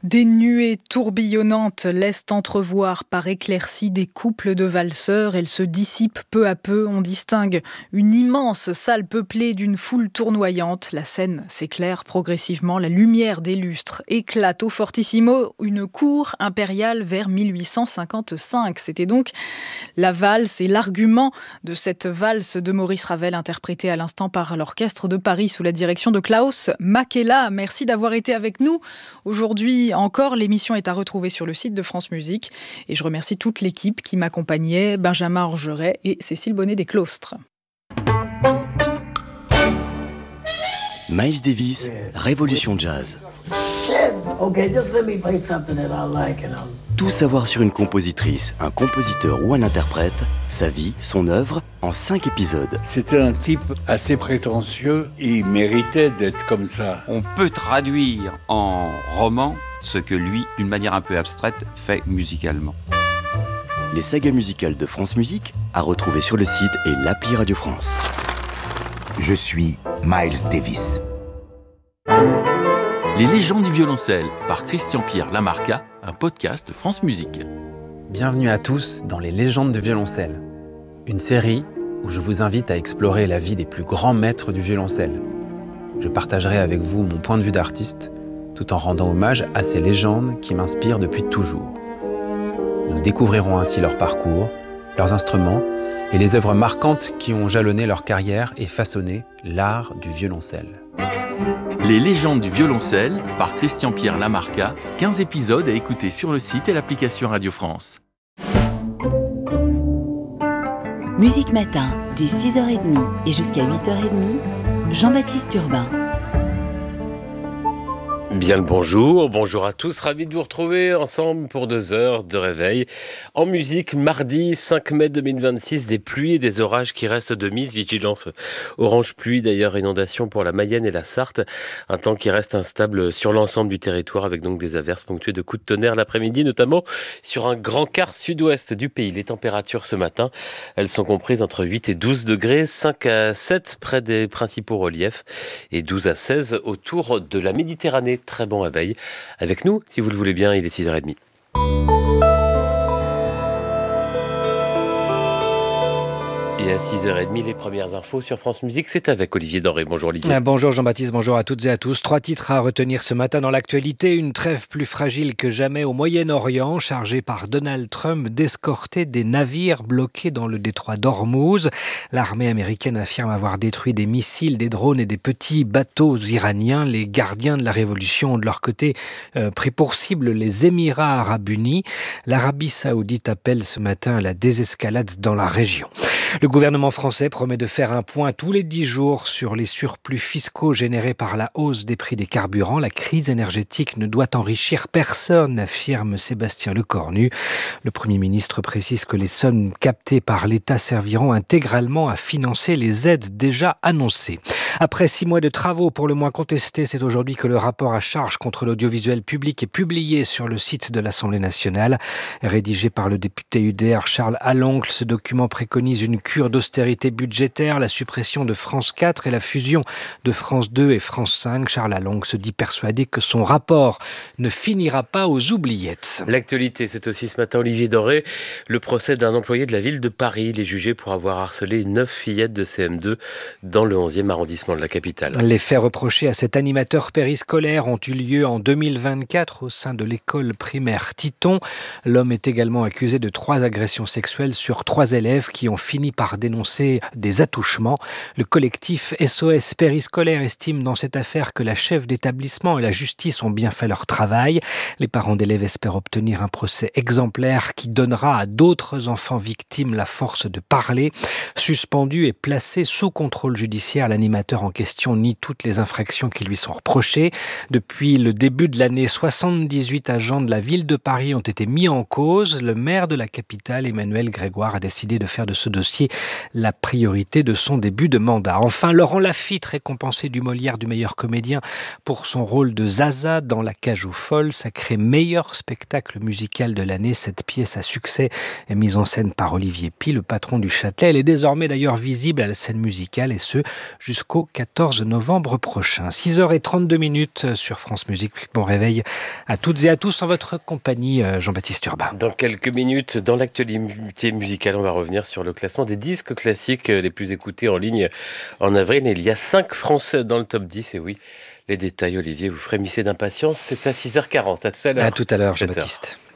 Des nuées tourbillonnantes laissent entrevoir par éclaircies des couples de valseurs. Elles se dissipent peu à peu. On distingue une immense salle peuplée d'une foule tournoyante. La scène s'éclaire progressivement. La lumière des lustres éclate au fortissimo. Une cour impériale vers 1855. C'était donc la valse et l'argument de cette valse de Maurice Ravel, interprétée à l'instant par l'Orchestre de Paris sous la direction de Klaus Makela. Merci d'avoir été avec nous. Aujourd'hui encore, l'émission est à retrouver sur le site de France Musique. Et je remercie toute l'équipe qui m'accompagnait, Benjamin Orgeret et Cécile Bonnet des Claustres. Miles Davis, Révolution Jazz. Tout savoir sur une compositrice, un compositeur ou un interprète, sa vie, son œuvre, en 5 épisodes. C'était un type assez prétentieux, il méritait d'être comme ça. On peut traduire en roman ce que lui, d'une manière un peu abstraite, fait musicalement. Les sagas musicales de France Musique, à retrouver sur le site et l'appli Radio France. Je suis Miles Davis. Les légendes du violoncelle par Christian-Pierre Lamarca, un podcast de France Musique. Bienvenue à tous dans Les légendes du violoncelle, une série où je vous invite à explorer la vie des plus grands maîtres du violoncelle. Je partagerai avec vous mon point de vue d'artiste, tout en rendant hommage à ces légendes qui m'inspirent depuis toujours. Nous découvrirons ainsi leur parcours, leurs instruments et les œuvres marquantes qui ont jalonné leur carrière et façonné l'art du violoncelle. Les légendes du violoncelle par Christian-Pierre Lamarca, 15 épisodes à écouter sur le site et l'application Radio France. Musique Matin, dès 6h30 et jusqu'à 8h30, Jean-Baptiste Urbain. Bien le bonjour à tous, ravi de vous retrouver ensemble pour 2 heures de réveil. En musique, mardi 5 mai 2026, des pluies et des orages qui restent de mise, vigilance orange pluie d'ailleurs, inondation pour la Mayenne et la Sarthe, un temps qui reste instable sur l'ensemble du territoire avec donc des averses ponctuées de coups de tonnerre l'après-midi, notamment sur un grand quart sud-ouest du pays. Les températures ce matin, elles sont comprises entre 8 et 12 degrés, 5 à 7 près des principaux reliefs et 12 à 16 autour de la Méditerranée. Très bon réveil. Avec nous, si vous le voulez bien, il est 6h30. Et à 6h30, les premières infos sur France Musique, c'est avec Olivier Doré. Bonjour Olivier. Bonjour Jean-Baptiste, bonjour à toutes et à tous. 3 titres à retenir ce matin dans l'actualité. Une trêve plus fragile que jamais au Moyen-Orient, chargée par Donald Trump d'escorter des navires bloqués dans le détroit d'Ormuz. L'armée américaine affirme avoir détruit des missiles, des drones et des petits bateaux iraniens. Les gardiens de la révolution ont de leur côté pris pour cible les Émirats arabes unis. L'Arabie saoudite appelle ce matin à la désescalade dans la région. Le gouvernement français promet de faire un point tous les 10 jours sur les surplus fiscaux générés par la hausse des prix des carburants. La crise énergétique ne doit enrichir personne, affirme Sébastien Lecornu. Le Premier ministre précise que les sommes captées par l'État serviront intégralement à financer les aides déjà annoncées. Après 6 mois de travaux pour le moins contestés, c'est aujourd'hui que le rapport à charge contre l'audiovisuel public est publié sur le site de l'Assemblée nationale. Rédigé par le député UDR Charles Aloncle, ce document préconise une cure d'austérité budgétaire, la suppression de France 4 et la fusion de France 2 et France 5. Charles Aloncle se dit persuadé que son rapport ne finira pas aux oubliettes. L'actualité, c'est aussi ce matin, Olivier Doré, le procès d'un employé de la ville de Paris. Il est jugé pour avoir harcelé 9 fillettes de CM2 dans le 11e arrondissement de la capitale. Les faits reprochés à cet animateur périscolaire ont eu lieu en 2024 au sein de l'école primaire Titon. L'homme est également accusé de 3 agressions sexuelles sur 3 élèves qui ont fini par dénoncer des attouchements. Le collectif SOS Périscolaire estime dans cette affaire que la chef d'établissement et la justice ont bien fait leur travail. Les parents d'élèves espèrent obtenir un procès exemplaire qui donnera à d'autres enfants victimes la force de parler. Suspendu et placé sous contrôle judiciaire, l'animateur en question nie toutes les infractions qui lui sont reprochées. Depuis le début de l'année, 78 agents de la ville de Paris ont été mis en cause. Le maire de la capitale, Emmanuel Grégoire, a décidé de faire de ce dossier la priorité de son début de mandat. Enfin, Laurent Lafitte, récompensé du Molière du meilleur comédien pour son rôle de Zaza dans La Cage aux Folles, sacré meilleur spectacle musical de l'année. Cette pièce à succès est mise en scène par Olivier Py, le patron du Châtelet. Elle est désormais d'ailleurs visible à la scène musicale et ce jusqu'au jusqu'au 14 novembre prochain. 6h32 sur France Musique. Bon réveil à toutes et à tous en votre compagnie, Jean-Baptiste Urbain. Dans quelques minutes, dans l'actualité musicale, on va revenir sur le classement des disques classiques les plus écoutés en ligne en avril. Et il y a 5 Français dans le top 10, et oui, les détails, Olivier, vous frémissez d'impatience. C'est à 6h40. À tout à l'heure. À tout à l'heure, Jean-Baptiste.